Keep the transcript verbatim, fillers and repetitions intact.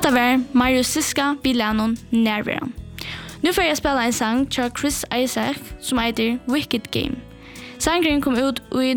Hetta var Mario Siska Bilanon närvaran. Nu får jag spela en sang till Chris Isaac som heter Wicked Game. Sangren kom ut i